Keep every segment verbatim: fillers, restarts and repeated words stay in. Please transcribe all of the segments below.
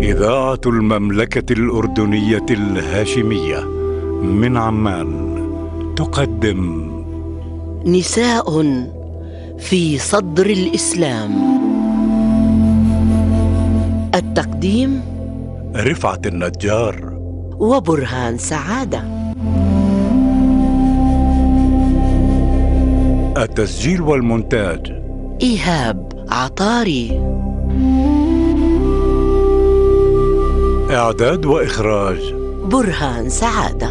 إذاعة المملكة الأردنية الهاشمية من عمان تقدم نساء في صدر الإسلام. التقديم رفعت النجار وبرهان سعادة. التسجيل والمونتاج إيهاب عطاري. إعداد وإخراج برهان سعادة.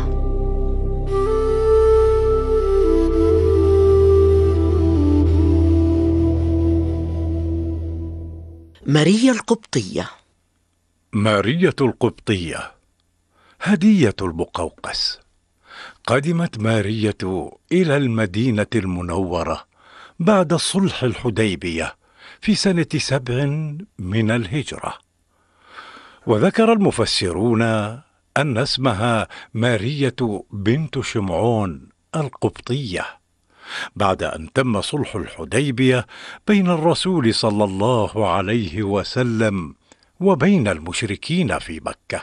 ماريا القبطية. مارية القبطية هدية المقوقس. قدمت مارية إلى المدينة المنورة بعد صلح الحديبية في سنة سبع من الهجرة، وذكر المفسرون أن اسمها مارية بنت شمعون القبطية بعد أن تم صلح الحديبية بين الرسول صلى الله عليه وسلم وبين المشركين في مكة.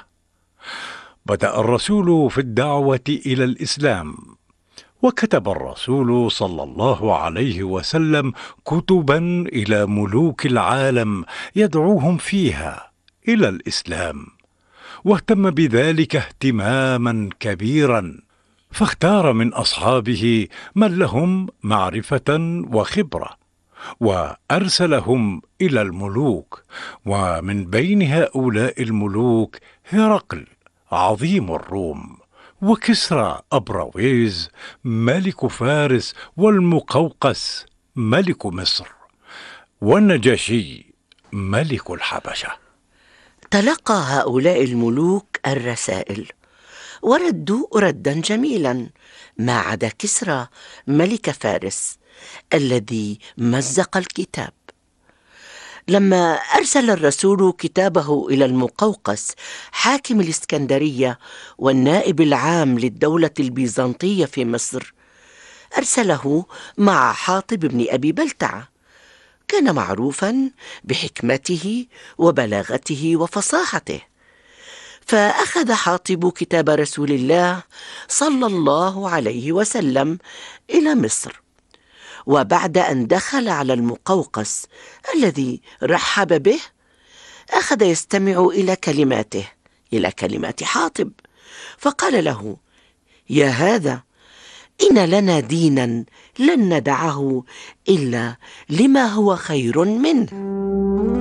بدأ الرسول في الدعوة إلى الإسلام، وكتب الرسول صلى الله عليه وسلم كتبا إلى ملوك العالم يدعوهم فيها إلى الإسلام، واهتم بذلك اهتماما كبيرا، فاختار من أصحابه من لهم معرفة وخبرة وأرسلهم إلى الملوك، ومن بين هؤلاء الملوك هرقل عظيم الروم، وكسرى أبرويز ملك فارس، والمقوقس ملك مصر، والنجاشي ملك الحبشة. تلقى هؤلاء الملوك الرسائل وردوا ردا جميلا، ما عدا كسرى ملك فارس الذي مزق الكتاب. لما أرسل الرسول كتابه إلى المقوقس حاكم الإسكندرية والنائب العام للدولة البيزنطية في مصر، أرسله مع حاطب بن أبي بلتعة. كان معروفا بحكمته وبلاغته وفصاحته، فأخذ حاطب كتاب رسول الله صلى الله عليه وسلم إلى مصر، وبعد أن دخل على المقوقس الذي رحب به، أخذ يستمع إلى كلماته إلى كلمات حاطب، فقال له: يا هذا، إن لنا دينا لن ندعه إلا لما هو خير منه.